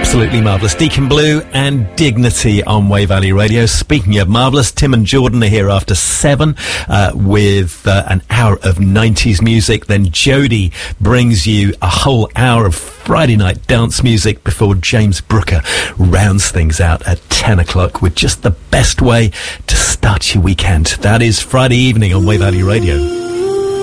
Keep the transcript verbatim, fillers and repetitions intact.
Absolutely marvellous. Deacon Blue and Dignity on Way Valley Radio. Speaking of marvellous, Tim and Jordan are here after seven uh, with uh, an hour of nineties music. Then Jodie brings you a whole hour of Friday night dance music before James Brooker rounds things out at ten o'clock with just the best way to start your weekend. That is Friday evening on Way Valley Radio.